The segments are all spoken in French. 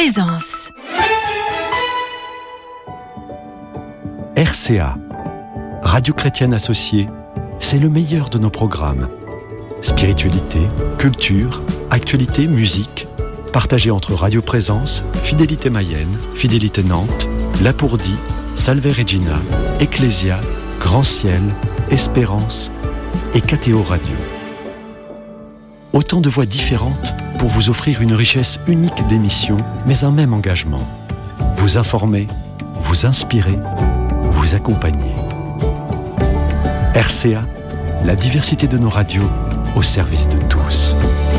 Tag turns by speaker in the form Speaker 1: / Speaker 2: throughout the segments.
Speaker 1: Présence.
Speaker 2: RCA, Radio Chrétienne Associée, c'est le meilleur de nos programmes. Spiritualité, culture, actualité, musique, partagés entre Radio Présence, Fidélité Mayenne, Fidélité Nantes, Lapourdie, Salve Regina, Ecclésia, Grand Ciel, Espérance et KTO Radio. Autant de voix différentes pour vous offrir une richesse unique d'émissions, mais un même engagement. Vous informer, vous inspirer, vous accompagner. RCA, la diversité de nos radios au service de tous.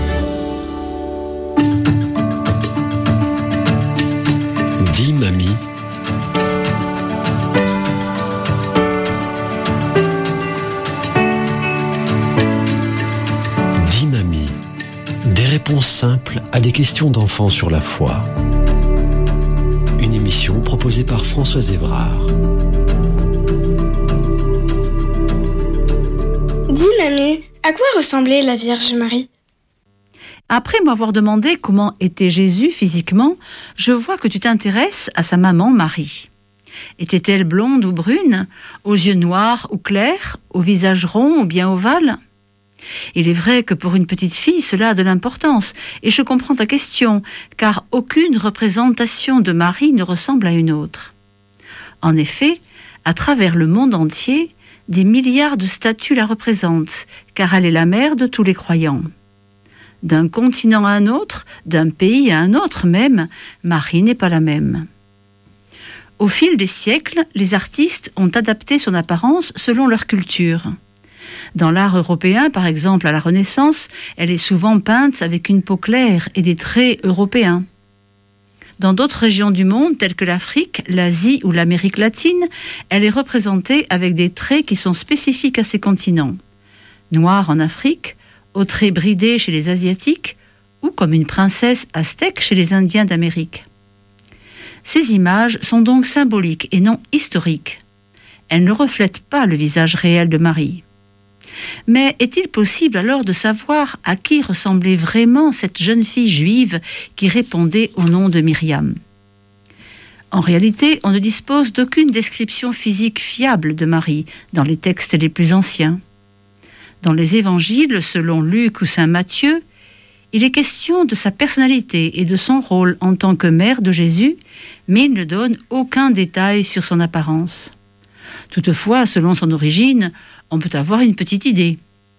Speaker 2: Dis mamie. Dis mamie. Des réponses simples à des questions d'enfants sur la foi. Une émission proposée par Françoise Évrard.
Speaker 3: Dis mamie, à quoi ressemblait la Vierge Marie ?
Speaker 4: Après m'avoir demandé comment était Jésus physiquement, je vois que tu t'intéresses à sa maman Marie. Était-elle blonde ou brune, aux yeux noirs ou clairs, au visage rond ou bien ovale ? Il est vrai que pour une petite fille, cela a de l'importance, et je comprends ta question, car aucune représentation de Marie ne ressemble à une autre. En effet, à travers le monde entier, des milliards de statues la représentent, car elle est la mère de tous les croyants. D'un continent à un autre, d'un pays à un autre même, Marie n'est pas la même. Au fil des siècles, les artistes ont adapté son apparence selon leur culture. Dans l'art européen, par exemple à la Renaissance, elle est souvent peinte avec une peau claire et des traits européens. Dans d'autres régions du monde, telles que l'Afrique, l'Asie ou l'Amérique latine, elle est représentée avec des traits qui sont spécifiques à ces continents. Noire en Afrique, aux traits bridés chez les Asiatiques, ou comme une princesse aztèque chez les Indiens d'Amérique. Ces images sont donc symboliques et non historiques. Elles ne reflètent pas le visage réel de Marie. Mais est-il possible alors de savoir à qui ressemblait vraiment cette jeune fille juive qui répondait au nom de Myriam ? En réalité, on ne dispose d'aucune description physique fiable de Marie dans les textes les plus anciens. Dans les évangiles, selon Luc ou saint Matthieu, il est question de sa personnalité et de son rôle en tant que mère de Jésus, mais il ne donne aucun détail sur son apparence. Toutefois, selon son origine, on peut avoir une petite idée.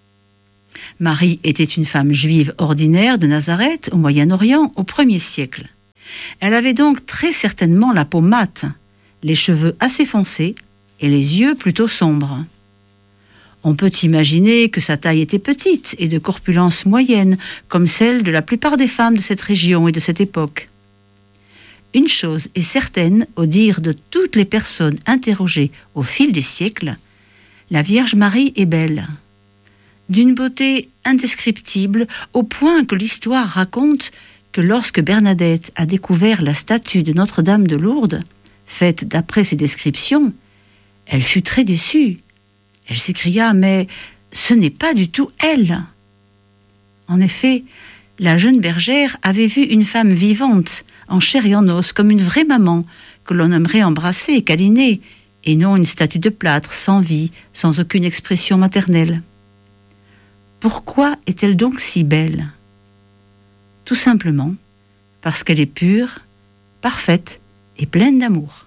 Speaker 4: Marie était une femme juive ordinaire de Nazareth, au Moyen-Orient, au 1er siècle. Elle avait donc très certainement la peau mate, les cheveux assez foncés et les yeux plutôt sombres. On peut imaginer que sa taille était petite et de corpulence moyenne, comme celle de la plupart des femmes de cette région et de cette époque. Une chose est certaine, au dire de toutes les personnes interrogées au fil des siècles, la Vierge Marie est belle. D'une beauté indescriptible, au point que l'histoire raconte que lorsque Bernadette a découvert la statue de Notre-Dame de Lourdes, faite d'après ses descriptions, elle fut très déçue. Elle s'écria « Mais ce n'est pas du tout elle !» En effet, la jeune bergère avait vu une femme vivante, en chair et en os, comme une vraie maman, que l'on aimerait embrasser et câliner, et non une statue de plâtre, sans vie, sans aucune expression maternelle. Pourquoi est-elle donc si belle ? Tout simplement parce qu'elle est pure, parfaite et pleine d'amour.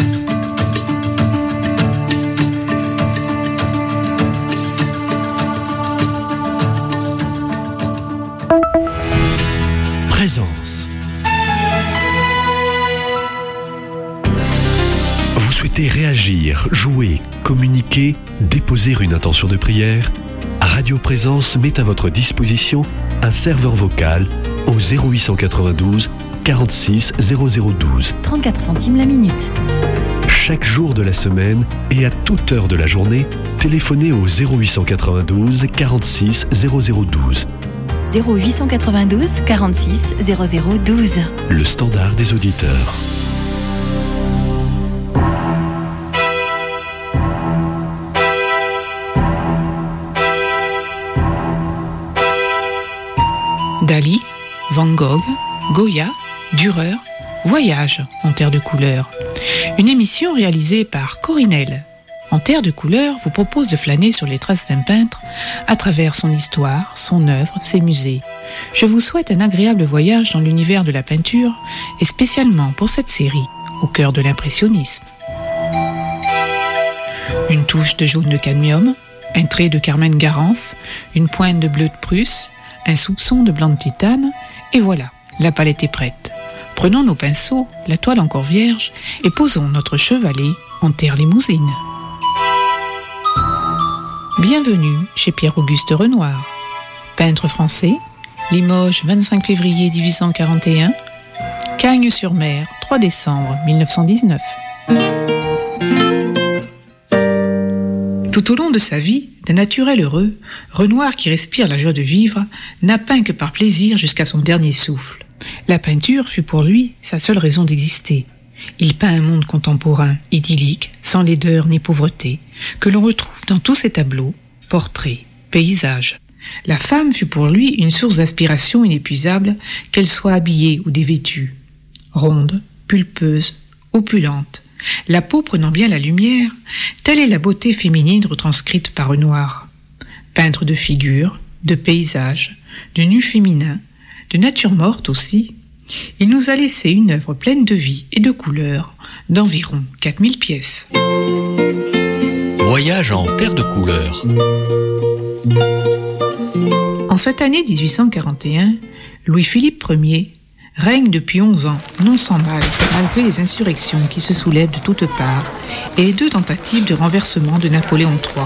Speaker 2: Présence. Vous souhaitez réagir, jouer, communiquer, déposer une intention de prière ? Radio Présence met à votre disposition un serveur vocal au 0892 46 0012.
Speaker 1: 34 centimes la minute.
Speaker 2: Chaque jour de la semaine et à toute heure de la journée, téléphonez au 0892 46 0012.
Speaker 1: 0892 46 0012.
Speaker 2: Le standard des auditeurs.
Speaker 5: Dali, Van Gogh, Goya, Dürer, Voyage en terre de couleur. Une émission réalisée par Corinelle. En terre de couleur vous propose de flâner sur les traces d'un peintre à travers son histoire, son œuvre, ses musées. Je vous souhaite un agréable voyage dans l'univers de la peinture et spécialement pour cette série, au cœur de l'impressionnisme. Une touche de jaune de cadmium, un trait de Carmen Garance, une pointe de bleu de Prusse, un soupçon de blanc de titane, et voilà, la palette est prête. Prenons nos pinceaux, la toile encore vierge, et posons notre chevalet en terre limousine. Bienvenue chez Pierre-Auguste Renoir. Peintre français, Limoges, 25 février 1841, Cagnes-sur-Mer, 3 décembre 1919. Tout au long de sa vie, d'un naturel heureux, Renoir, qui respire la joie de vivre, n'a peint que par plaisir jusqu'à son dernier souffle. La peinture fut pour lui sa seule raison d'exister. Il peint un monde contemporain, idyllique, sans laideur ni pauvreté, que l'on retrouve dans tous ses tableaux, portraits, paysages. La femme fut pour lui une source d'inspiration inépuisable, qu'elle soit habillée ou dévêtue. Ronde, pulpeuse, opulente, la peau prenant bien la lumière, telle est la beauté féminine retranscrite par Renoir. Peintre de figures, de paysages, de nus féminins, de nature morte aussi, il nous a laissé une œuvre pleine de vie et de couleurs d'environ 4000 pièces.
Speaker 6: Voyage en terre de couleur.
Speaker 5: En cette année 1841, Louis-Philippe Ier règne depuis 11 ans, non sans mal, malgré les insurrections qui se soulèvent de toutes parts et les 2 tentatives de renversement de Napoléon III.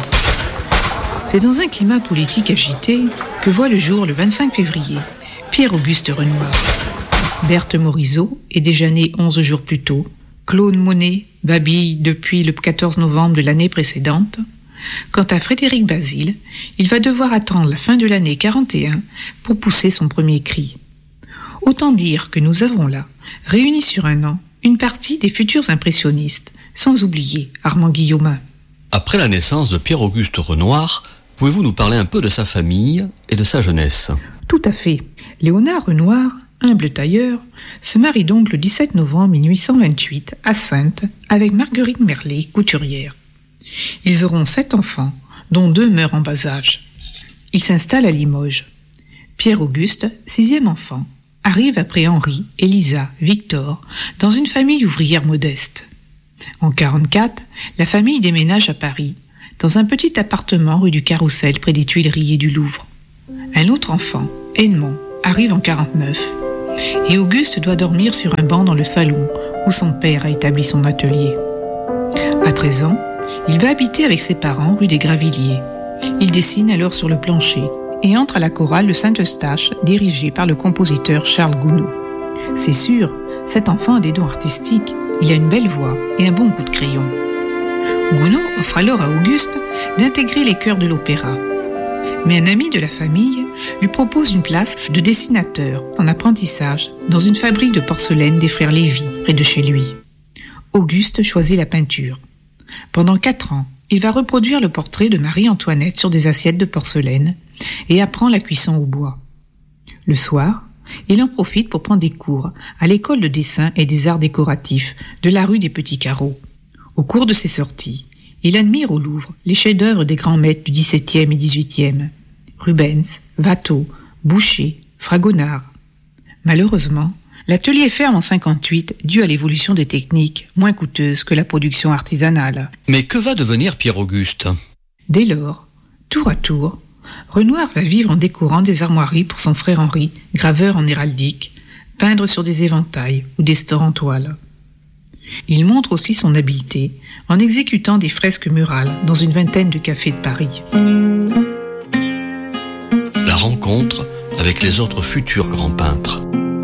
Speaker 5: C'est dans un climat politique agité que voit le jour le 25 février Pierre-Auguste Renoir. Berthe Morisot est déjà née 11 jours plus tôt. Claude Monet babille depuis le 14 novembre de l'année précédente. Quant à Frédéric Basile, il va devoir attendre la fin de l'année 41 pour pousser son premier cri. Autant dire que nous avons là, réunis sur un an, une partie des futurs impressionnistes, sans oublier Armand Guillaumin.
Speaker 6: Après la naissance de Pierre-Auguste Renoir, pouvez-vous nous parler un peu de sa famille et de sa jeunesse ?
Speaker 5: Tout à fait. Léonard Renoir, humble tailleur, se marie donc le 17 novembre 1828 à Saintes avec Marguerite Merlet, couturière. Ils auront 7 enfants, dont 2 meurent en bas âge. Ils s'installent à Limoges. Pierre-Auguste, 6e enfant, arrive après Henri, Elisa, Victor, dans une famille ouvrière modeste. En 1944, la famille déménage à Paris, dans un petit appartement rue du Carrousel près des Tuileries et du Louvre. Un autre enfant, Edmond, arrive en 1949, et Auguste doit dormir sur un banc dans le salon où son père a établi son atelier. À 13 ans, il va habiter avec ses parents rue des Gravilliers. Il dessine alors sur le plancher et entre à la chorale de Saint-Eustache, dirigée par le compositeur Charles Gounod. C'est sûr, cet enfant a des dons artistiques, il a une belle voix et un bon coup de crayon. Gounod offre alors à Auguste d'intégrer les chœurs de l'opéra. Mais un ami de la famille lui propose une place de dessinateur en apprentissage dans une fabrique de porcelaine des frères Lévy, près de chez lui. Auguste choisit la peinture. Pendant 4 ans, il va reproduire le portrait de Marie-Antoinette sur des assiettes de porcelaine et apprend la cuisson au bois. Le soir, il en profite pour prendre des cours à l'école de dessin et des arts décoratifs de la rue des Petits Carreaux. Au cours de ses sorties, il admire au Louvre les chefs-d'œuvre des grands maîtres du XVIIe et XVIIIe, Rubens, Watteau, Boucher, Fragonard. Malheureusement, l'atelier ferme en 1958 dû à l'évolution des techniques, moins coûteuses que la production artisanale.
Speaker 6: Mais que va devenir Pierre-Auguste ?
Speaker 5: Dès lors, tour à tour, Renoir va vivre en décorant des armoiries pour son frère Henri, graveur en héraldique, peindre sur des éventails ou des stores en toile. Il montre aussi son habileté en exécutant des fresques murales dans une vingtaine de cafés de Paris.
Speaker 6: La rencontre avec les autres futurs grands peintres.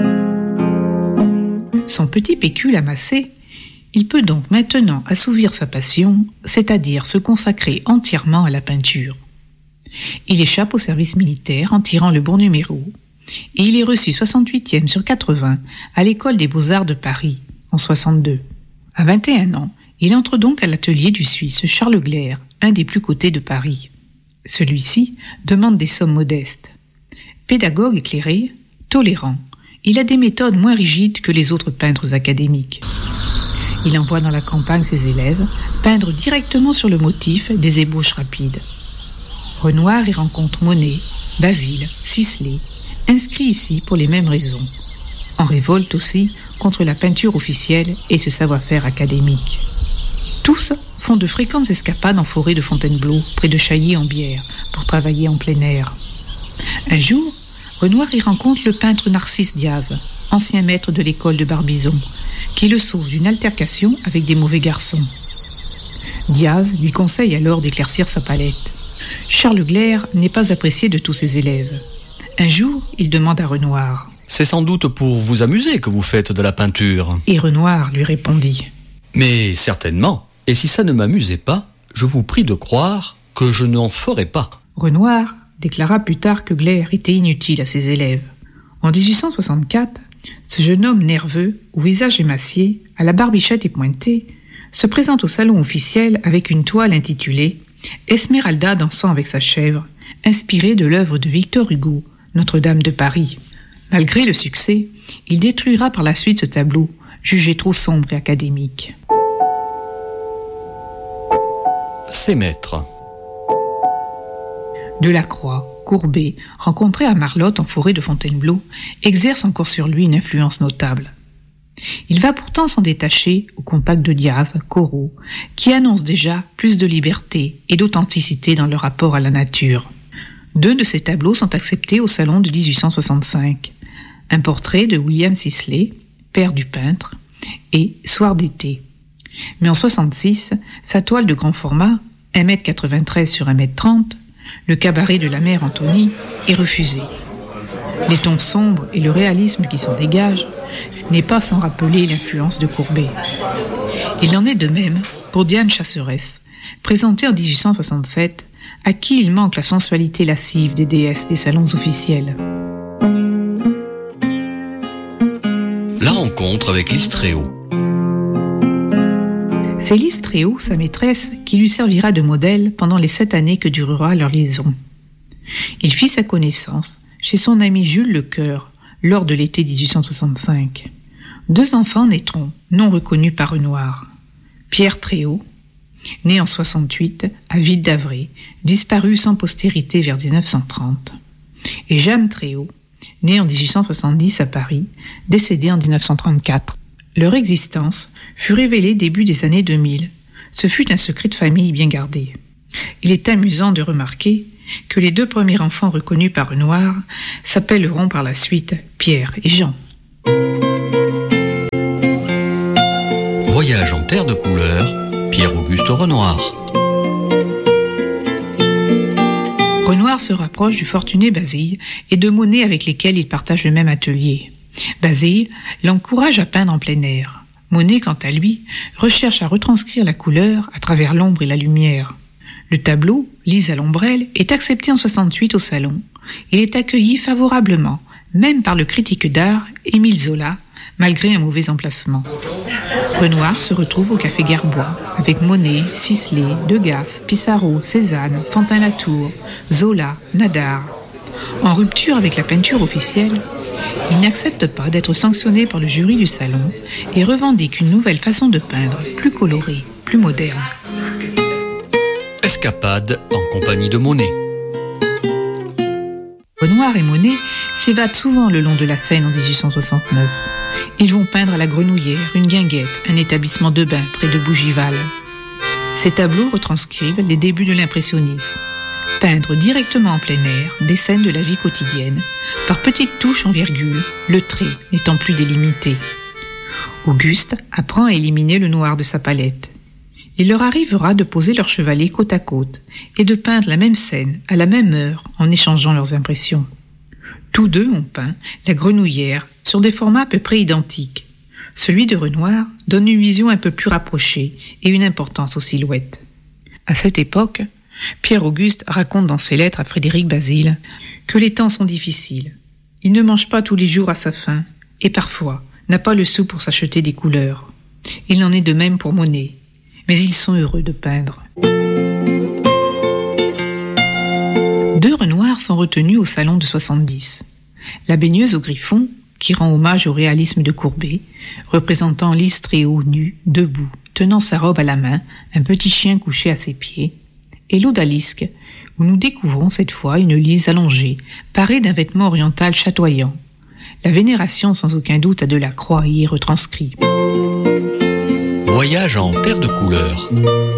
Speaker 5: Son petit pécule amassé, il peut donc maintenant assouvir sa passion, c'est-à-dire se consacrer entièrement à la peinture. Il échappe au service militaire en tirant le bon numéro, et il est reçu 68e sur 80 à l'école des Beaux-Arts de Paris, en 62. À 21 ans, il entre donc à l'atelier du Suisse Charles Glaire, un des plus cotés de Paris. Celui-ci demande des sommes modestes. Pédagogue éclairé, tolérant, il a des méthodes moins rigides que les autres peintres académiques. Il envoie dans la campagne ses élèves peindre directement sur le motif des ébauches rapides. Renoir y rencontre Monet, Basile, Sisley, inscrits ici pour les mêmes raisons. En révolte aussi contre la peinture officielle et ce savoir-faire académique. Tous font de fréquentes escapades en forêt de Fontainebleau, près de Chailly-en-Bière, pour travailler en plein air. Un jour, Renoir y rencontre le peintre Narcisse Diaz, ancien maître de l'école de Barbizon, qui le sauve d'une altercation avec des mauvais garçons. Diaz lui conseille alors d'éclaircir sa palette. Charles Gleyre n'est pas apprécié de tous ses élèves. Un jour, il demande à Renoir:
Speaker 6: « C'est sans doute pour vous amuser que vous faites de la peinture. »
Speaker 5: Et Renoir lui répondit:
Speaker 6: « Mais certainement. Et si ça ne m'amusait pas, je vous prie de croire que je n'en ferai pas. »
Speaker 5: Renoir déclara plus tard que Gleyre était inutile à ses élèves. En 1864, ce jeune homme nerveux, au visage émacié, à la barbichette épointée, se présente au salon officiel avec une toile intitulée « Esmeralda dansant avec sa chèvre », inspirée de l'œuvre de Victor Hugo, Notre-Dame de Paris. Malgré le succès, il détruira par la suite ce tableau, jugé trop sombre et académique.
Speaker 6: Ses maîtres.
Speaker 5: Delacroix, Courbet, rencontrés à Marlotte en forêt de Fontainebleau, exercent encore sur lui une influence notable. Il va pourtant s'en détacher au contact de Diaz, Corot, qui annoncent déjà plus de liberté et d'authenticité dans leur rapport à la nature. 2 de ces tableaux sont acceptés au salon de 1865. Un portrait de William Sisley, père du peintre, et Soir d'été. Mais en 66, sa toile de grand format, 1,93 m sur 1,30 m, le cabaret de la mère Anthonie, est refusé. Les tons sombres et le réalisme qui s'en dégage n'est pas sans rappeler l'influence de Courbet. Il en est de même pour Diane Chasseresse, présentée en 1867, à qui il manque la sensualité lascive des déesses des salons officiels.
Speaker 6: La rencontre avec Lise Tréhaut.
Speaker 5: C'est Lise Tréhaut, sa maîtresse, qui lui servira de modèle pendant les 7 années que durera leur liaison. Il fit sa connaissance chez son ami Jules Lecoeur lors de l'été 1865. 2 enfants naîtront, non reconnus par Renoir. Pierre Tréhaut, né en 68 à Ville d'Avray, disparu sans postérité vers 1930, et Jeanne Tréhaut, née en 1870 à Paris, décédée en 1934. Leur existence fut révélée début des années 2000. Ce fut un secret de famille bien gardé. Il est amusant de remarquer que les 2 premiers enfants reconnus par Renoir s'appelleront par la suite Pierre et Jean.
Speaker 6: Voyage en terre de couleur, Pierre-Auguste Renoir.
Speaker 5: Renoir se rapproche du fortuné Bazille et de Monet avec lesquels il partage le même atelier. Bazille l'encourage à peindre en plein air. Monet, quant à lui, recherche à retranscrire la couleur à travers l'ombre et la lumière. Le tableau, Lise à l'ombrelle, est accepté en 68 au salon. Il est accueilli favorablement, même par le critique d'art Émile Zola, malgré un mauvais emplacement. Renoir se retrouve au Café Gerbois avec Monet, Sisley, Degas, Pissarro, Cézanne, Fantin-Latour, Zola, Nadar. En rupture avec la peinture officielle, il n'accepte pas d'être sanctionné par le jury du salon et revendique une nouvelle façon de peindre, plus colorée, plus moderne.
Speaker 6: Escapade en compagnie de Monet.
Speaker 5: Renoir et Monet s'évadent souvent le long de la Seine en 1869. Ils vont peindre à la Grenouillère, une guinguette, un établissement de bain près de Bougival. Ces tableaux retranscrivent les débuts de l'impressionnisme. Peindre directement en plein air des scènes de la vie quotidienne, par petites touches en virgule, le trait n'étant plus délimité. Auguste apprend à éliminer le noir de sa palette. Il leur arrivera de poser leurs chevalets côte à côte et de peindre la même scène à la même heure en échangeant leurs impressions. Tous 2 ont peint la Grenouillère sur des formats à peu près identiques. Celui de Renoir donne une vision un peu plus rapprochée et une importance aux silhouettes. À cette époque, Pierre-Auguste raconte dans ses lettres à Frédéric Bazille que les temps sont difficiles. Il ne mange pas tous les jours à sa faim et parfois n'a pas le sou pour s'acheter des couleurs. Il en est de même pour Monet, mais ils sont heureux de peindre. 2 Renoirs sont retenus au salon de 70. La baigneuse au Griffon, qui rend hommage au réalisme de Courbet, représentant Lise Tréhaut nue, debout, tenant sa robe à la main, un petit chien couché à ses pieds, et l'Odalisque, où nous découvrons cette fois une Lise allongée, parée d'un vêtement oriental chatoyant. La vénération sans aucun doute à Delacroix y est retranscrit.
Speaker 6: Voyage en terre de couleur.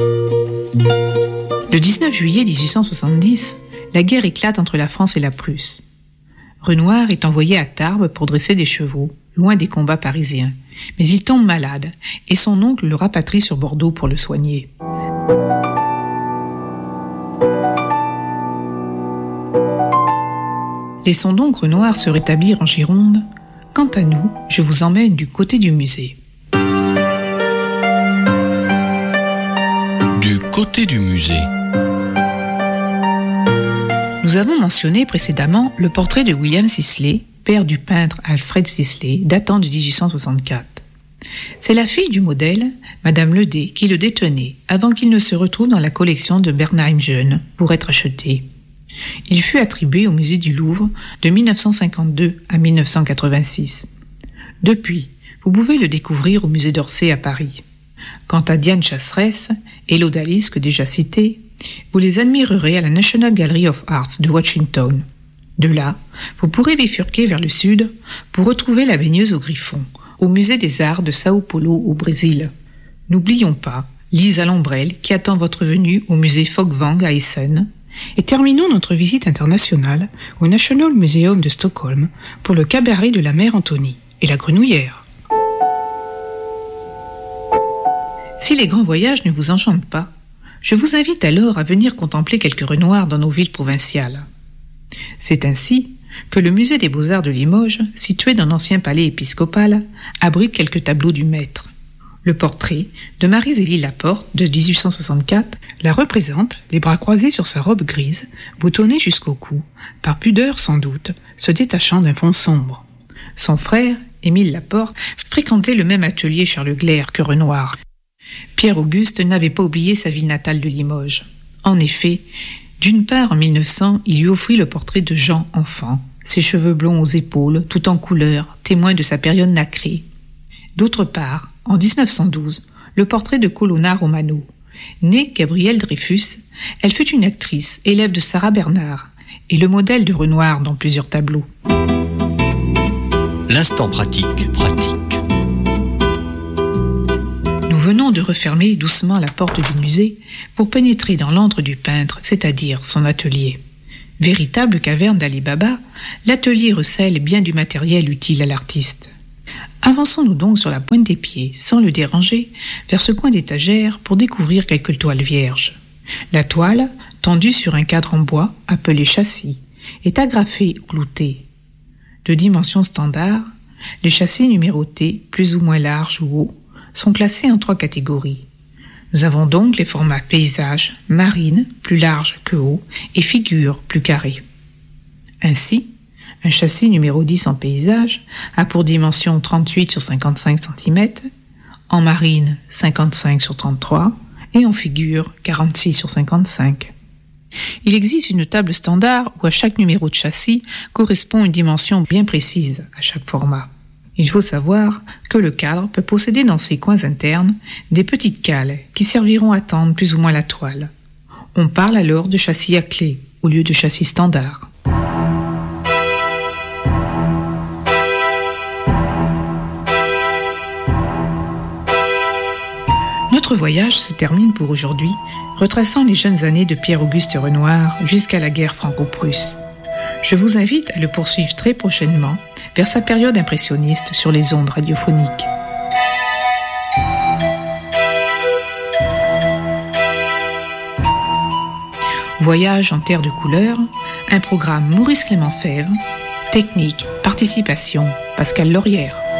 Speaker 5: Le 19 juillet 1870, la guerre éclate entre la France et la Prusse. Renoir est envoyé à Tarbes pour dresser des chevaux, loin des combats parisiens. Mais il tombe malade, et son oncle le rapatrie sur Bordeaux pour le soigner. Laissons donc Renoir se rétablir en Gironde. Quant à nous, je vous emmène du côté du musée.
Speaker 6: Du côté du musée.
Speaker 5: Nous avons mentionné précédemment le portrait de William Sisley, père du peintre Alfred Sisley, datant de 1864. C'est la fille du modèle, Madame Ledet, qui le détenait avant qu'il ne se retrouve dans la collection de Bernheim Jeune pour être acheté. Il fut attribué au musée du Louvre de 1952 à 1986. Depuis, vous pouvez le découvrir au musée d'Orsay à Paris. Quant à Diane Chasseresse et l'Odalisque déjà citée, vous les admirerez à la National Gallery of Arts de Washington. De là, vous pourrez bifurquer vers le sud pour retrouver la baigneuse au Griffon, au musée des Arts de Sao Paulo au Brésil. N'oublions pas Lisa Lambrel qui attend votre venue au musée Folkwang à Essen. Et terminons notre visite internationale au National Museum de Stockholm pour le cabaret de la mère Anthony et la grenouillère. Si les grands voyages ne vous enchantent pas, je vous invite alors à venir contempler quelques Renoirs dans nos villes provinciales. C'est ainsi que le musée des Beaux-Arts de Limoges, situé dans l'ancien palais épiscopal, abrite quelques tableaux du maître. Le portrait de Marie-Zélie Laporte de 1864 la représente, les bras croisés sur sa robe grise, boutonnée jusqu'au cou, par pudeur sans doute, se détachant d'un fond sombre. Son frère, Émile Laporte, fréquentait le même atelier Charles Glaire que Renoir. Pierre-Auguste n'avait pas oublié sa ville natale de Limoges. En effet, d'une part en 1900, il lui offrit le portrait de Jean enfant, ses cheveux blonds aux épaules, tout en couleur, témoin de sa période nacrée. D'autre part, en 1912, le portrait de Colonna Romano. Née Gabrielle Dreyfus, elle fut une actrice, élève de Sarah Bernard, et le modèle de Renoir dans plusieurs tableaux.
Speaker 6: L'instant pratique.
Speaker 5: Nous venons de refermer doucement la porte du musée pour pénétrer dans l'antre du peintre, c'est-à-dire son atelier. Véritable caverne d'Ali Baba, l'atelier recèle bien du matériel utile à l'artiste. Avançons-nous donc sur la pointe des pieds, sans le déranger, vers ce coin d'étagère pour découvrir quelques toiles vierges. La toile, tendue sur un cadre en bois, appelé châssis, est agrafée ou cloutée. De dimensions standard, les châssis numérotés, plus ou moins larges ou hauts, sont classés en 3 catégories. Nous avons donc les formats paysage, marine, plus large que haut, et figure, plus carré. Ainsi, un châssis numéro 10 en paysage a pour dimension 38 sur 55 cm, en marine 55 sur 33 et en figure 46 sur 55. Il existe une table standard où à chaque numéro de châssis correspond une dimension bien précise à chaque format. Il faut savoir que le cadre peut posséder dans ses coins internes des petites cales qui serviront à tendre plus ou moins la toile. On parle alors de châssis à clé au lieu de châssis standard. Notre voyage se termine pour aujourd'hui, retraçant les jeunes années de Pierre-Auguste Renoir jusqu'à la guerre franco-prusse. Je vous invite à le poursuivre très prochainement vers sa période impressionniste sur les ondes radiophoniques. Voyage en terre de couleur, un programme Maurice Clément Fèvre, technique, participation, Pascal Laurière.